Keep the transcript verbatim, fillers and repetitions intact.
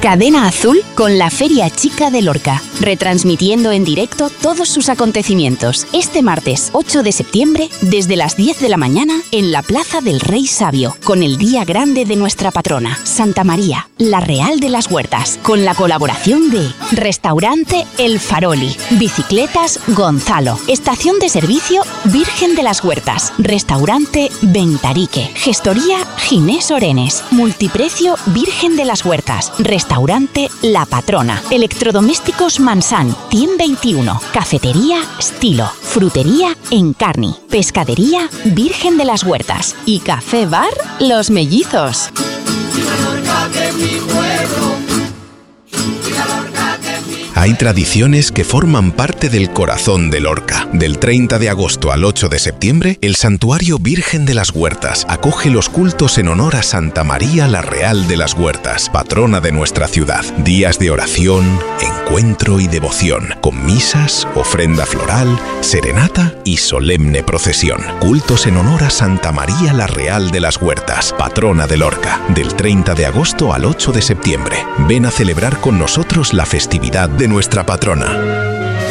Cadena Azul con la Feria Chica de Lorca, retransmitiendo en directo todos sus acontecimientos este martes ocho de septiembre desde las diez de la mañana en la Plaza del Rey Sabio, con el día grande de nuestra patrona, Santa María, la Real de las Huertas, con la colaboración de Restaurante El Faroli, Bicicletas Gonzalo, Estación de Servicio Virgen de las Huertas, Restaurante Ventarique, Gestoría Ginés Orenes, Multiprecio Virgen de las Huertas, Restaurante La Patrona, Electrodomésticos Mansan, Tiem veintiuno, Cafetería Stilo, Frutería Encarni, Pescadería Virgen de las Huertas y Café Bar Los Mellizos. Hay tradiciones que forman parte del corazón de Lorca. Del treinta de agosto al ocho de septiembre, el Santuario Virgen de las Huertas acoge los cultos en honor a Santa María la Real de las Huertas, patrona de nuestra ciudad. Días de oración, encuentro y devoción, con misas, ofrenda floral, serenata y solemne procesión. Cultos en honor a Santa María la Real de las Huertas, patrona de Lorca. Del treinta de agosto al ocho de septiembre. Ven a celebrar con nosotros la festividad de nuestra patrona.